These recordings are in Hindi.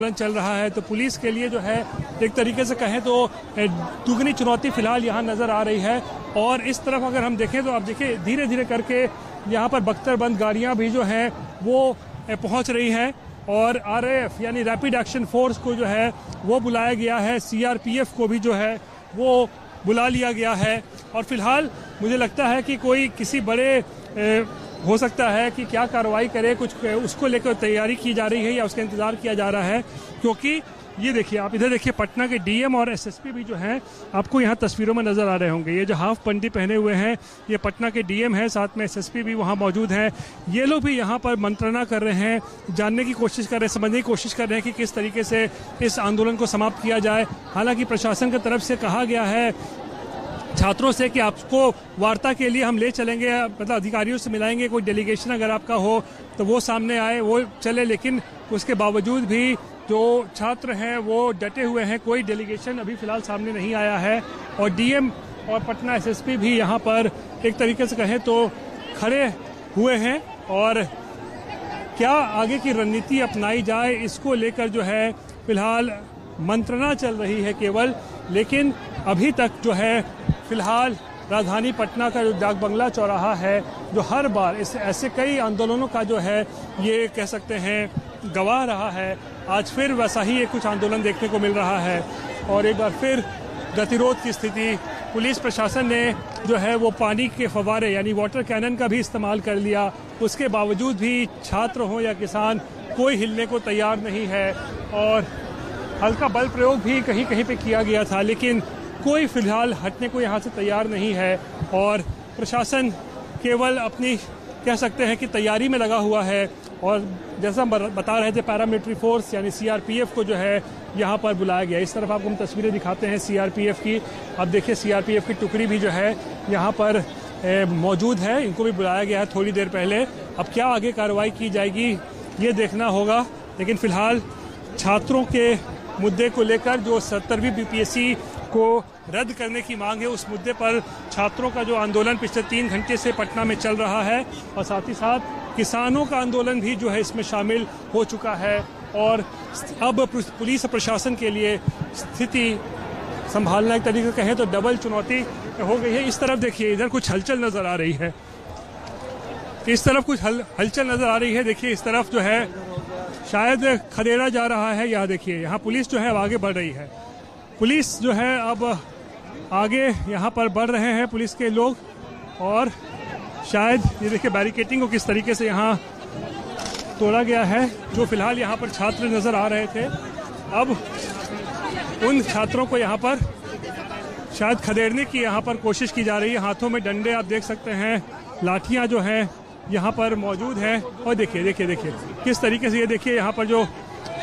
चल रहा है, तो पुलिस के लिए जो है एक तरीके से कहें तो दुगनी चुनौती फिलहाल यहाँ नजर आ रही है। और इस तरफ अगर हम देखें तो आप देखिए धीरे धीरे करके यहाँ पर बख्तरबंद गाड़ियाँ भी जो हैं वो पहुँच रही हैं और RAF यानी रैपिड एक्शन फोर्स को जो है वो बुलाया गया है, CRPF को भी जो है वो बुला लिया गया है। और फिलहाल मुझे लगता है कि कोई किसी बड़े हो सकता है कि क्या कार्रवाई करे, कुछ उसको लेकर तैयारी की जा रही है या उसका इंतजार किया जा रहा है। क्योंकि ये देखिए, आप इधर देखिए, पटना के DM और SSP भी जो हैं आपको यहाँ तस्वीरों में नजर आ रहे होंगे। ये जो हाफ पंडी पहने हुए हैं ये पटना के DM है, साथ में SSP भी वहाँ मौजूद हैं। ये लोग भी यहाँ पर मंत्रणा कर रहे हैं, जानने की कोशिश कर रहे हैं, समझने की कोशिश कर रहे हैं कि किस तरीके से इस आंदोलन को समाप्त किया जाए। हालांकि प्रशासन की तरफ से कहा गया है छात्रों से कि आपको वार्ता के लिए हम ले चलेंगे, मतलब अधिकारियों से मिलाएंगे, कोई डेलीगेशन अगर आपका हो तो वो सामने आए, वो चले। लेकिन उसके बावजूद भी जो छात्र हैं वो डटे हुए हैं, कोई डेलीगेशन अभी फिलहाल सामने नहीं आया है। और DM और पटना SSP भी यहाँ पर एक तरीके से कहें तो खड़े हुए हैं और क्या आगे की रणनीति अपनाई जाए इसको लेकर जो है फिलहाल मंत्रणा चल रही है केवल। लेकिन अभी तक जो है फिलहाल राजधानी पटना का जो डाक बंगला चौराहा है, जो हर बार इस ऐसे कई आंदोलनों का जो है ये कह सकते हैं गवाह रहा है, आज फिर वैसा ही कुछ आंदोलन देखने को मिल रहा है। और एक बार फिर गतिरोध की स्थिति, पुलिस प्रशासन ने जो है वो पानी के फव्वारे यानी वाटर कैनन का भी इस्तेमाल कर लिया। उसके बावजूद भी छात्र हो या किसान कोई हिलने को तैयार नहीं है और हल्का बल प्रयोग भी कहीं कहीं पे किया गया था, लेकिन कोई फिलहाल हटने को यहाँ से तैयार नहीं है। और प्रशासन केवल अपनी कह सकते हैं कि तैयारी में लगा हुआ है। और जैसा हम बता रहे थे, पैरामिलिट्री फोर्स यानी CRPF को जो है यहाँ पर बुलाया गया। इस तरफ आपको हम तस्वीरें दिखाते हैं CRPF की। अब देखिए CRPF की टुकड़ी भी जो है यहाँ पर मौजूद है, इनको भी बुलाया गया है थोड़ी देर पहले। अब क्या आगे कार्रवाई की जाएगी ये देखना होगा। लेकिन फिलहाल छात्रों के मुद्दे को लेकर जो 70वीं BPSC को रद्द करने की मांग है, उस मुद्दे पर छात्रों का जो आंदोलन पिछले 3 घंटे से पटना में चल रहा है और साथ ही साथ किसानों का आंदोलन भी जो है इसमें शामिल हो चुका है। और अब पुलिस प्रशासन के लिए स्थिति संभालना एक तरीके से कहें तो डबल चुनौती हो गई है। इस तरफ देखिए, इधर कुछ हलचल नजर आ रही है, इस तरफ कुछ हलचल नजर आ रही है। देखिए इस तरफ जो है शायद खदेड़ा जा रहा है। यहाँ देखिए, यहाँ पुलिस जो है अब आगे बढ़ रही है, पुलिस जो है अब आगे यहाँ पर बढ़ रहे हैं पुलिस के लोग। और शायद ये देखिए बैरिकेटिंग को किस तरीके से यहाँ तोड़ा गया है। जो फिलहाल यहाँ पर छात्र नजर आ रहे थे, अब उन छात्रों को यहाँ पर शायद खदेड़ने की यहाँ पर कोशिश की जा रही है। हाथों में डंडे आप देख सकते हैं, लाठियाँ जो हैं यहाँ पर मौजूद हैं। और देखिए देखिए देखिए किस तरीके से, ये देखिए यहाँ पर जो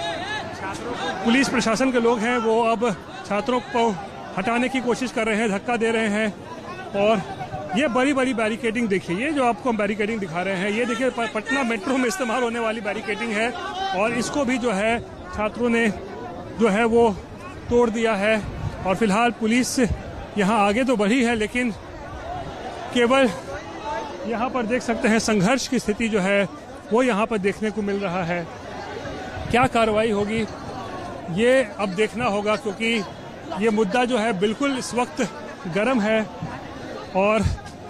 पुलिस प्रशासन के लोग हैं वो अब छात्रों को हटाने की कोशिश कर रहे हैं, धक्का दे रहे हैं। और ये बड़ी बड़ी बैरिकेडिंग देखिए, ये जो आपको हम बैरिकेडिंग दिखा रहे हैं, ये देखिए पटना मेट्रो में इस्तेमाल होने वाली बैरिकेडिंग है। और इसको भी जो है छात्रों ने जो है वो तोड़ दिया है। और फिलहाल पुलिस यहाँ आगे तो बढ़ी है, लेकिन केवल यहाँ पर देख सकते हैं संघर्ष की स्थिति जो है वो यहाँ पर देखने को मिल रहा है। क्या कार्रवाई होगी ये अब देखना होगा, क्योंकि ये मुद्दा जो है बिल्कुल इस वक्त गर्म है और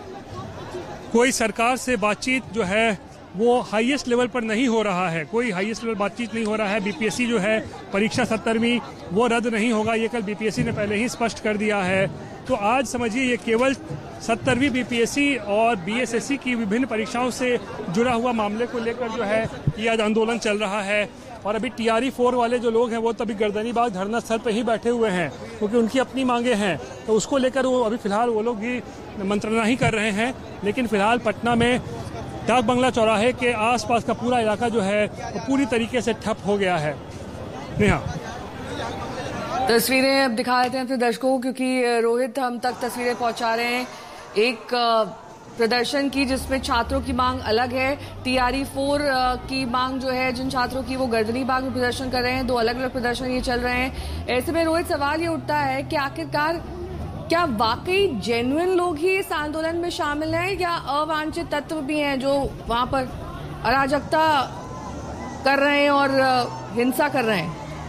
कोई सरकार से बातचीत जो है वो हाईएस्ट लेवल पर नहीं हो रहा है, कोई हाईएस्ट लेवल बातचीत नहीं हो रहा है। BPSC जो है परीक्षा 70वीं वो रद्द नहीं होगा, ये कल BPSC ने पहले ही स्पष्ट कर दिया है। तो आज समझिए ये केवल 70वीं BPSC और BSSC की विभिन्न परीक्षाओं से जुड़ा हुआ मामले को लेकर जो है ये आज आंदोलन चल रहा है। और अभी TRE-4 वाले जो लोग हैं वो तभी गर्दनीबाग धरना स्थल पर ही बैठे हुए हैं, क्योंकि उनकी अपनी मांगे हैं। तो उसको लेकर वो अभी फिलहाल वो लोग भी मंत्रणा ही कर रहे हैं। लेकिन फिलहाल पटना में डाक बंगला चौराहे के आसपास का पूरा इलाका जो है वो पूरी तरीके से ठप हो गया है। नेहा, तस्वीरें अब दिखा देते हैं अपने दर्शकों को, क्योंकि रोहित हम तक तस्वीरें पहुंचा रहे हैं एक प्रदर्शन की जिसमें छात्रों की मांग अलग है। TRE-4 की मांग जो है जिन छात्रों की, वो गर्दनीबाग में प्रदर्शन कर रहे हैं। 2 अलग अलग प्रदर्शन ये चल रहे हैं। ऐसे में रोहित सवाल ये उठता है कि आखिरकार क्या वाकई जेन्युइन लोग ही इस आंदोलन में शामिल हैं या अवांछित तत्व भी हैं जो वहां पर अराजकता कर रहे हैं और हिंसा कर रहे हैं?